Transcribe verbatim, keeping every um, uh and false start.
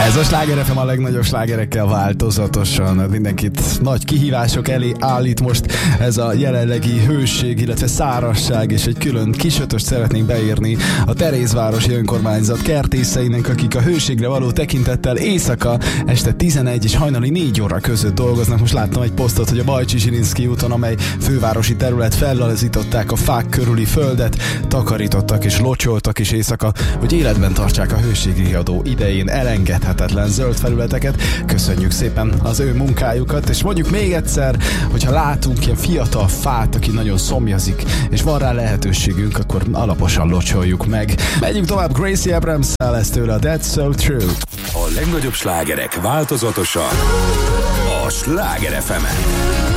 Ez a Sláger ef em a legnagyobb slágerekkel változatosan. Mindenkit nagy kihívások elé állít most ez a jelenlegi hőség, illetve szárazság, és egy külön kisötöst szeretnénk beírni a Terézvárosi Önkormányzat kertészeinek, akik a hőségre való tekintettel éjszaka este tizenegy és hajnali négy óra között dolgoznak. Most láttam egy posztot, hogy a Bajcsy-Zsilinszky úton, amely fővárosi terület, fellazították a fák körüli földet, takarítottak és locsoltak is éjszaka, hogy életben tartsák a hőségriadó idején elengedhetetlen zöld felületeket. Köszönjük szépen az ő munkájukat, és mondjuk még egyszer, hogyha látunk ilyen fiatal fát, aki nagyon szomjazik, és van rá lehetőségünk, akkor alaposan locsoljuk meg. Megyünk tovább Gracie Abrams-szel, ez tőle a That's So True. A legnagyobb slágerek változatosan a Sláger ef emen.